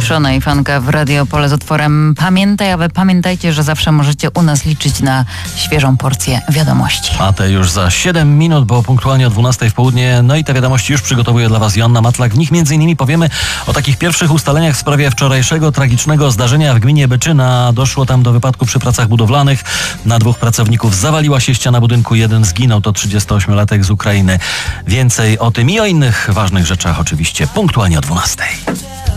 wyciszona i fanka w Radio Pole z utworem Pamiętaj, a wy pamiętajcie, że zawsze możecie u nas liczyć na świeżą porcję wiadomości. A te już za 7 minut, bo punktualnie o 12 w południe. No i te wiadomości już przygotowuje dla Was Joanna Matlak. W nich m.in. powiemy o takich pierwszych ustaleniach w sprawie wczorajszego tragicznego zdarzenia w gminie Byczyna. Doszło tam do wypadku przy pracach budowlanych. Na 2 pracowników zawaliła się ściana budynku, 1 zginął, to 38-latek z Ukrainy. Więcej o tym i o innych ważnych rzeczach oczywiście punktualnie o 12.